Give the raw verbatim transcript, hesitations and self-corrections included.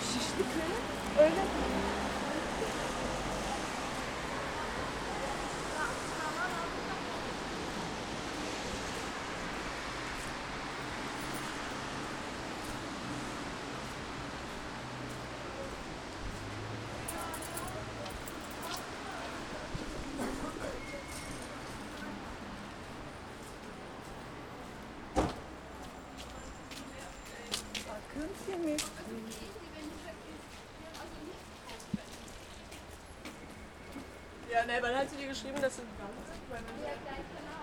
Şişlik mi? Öyle. Bakın temiz. Ja, ne, wann hat sie dir geschrieben, dass sie...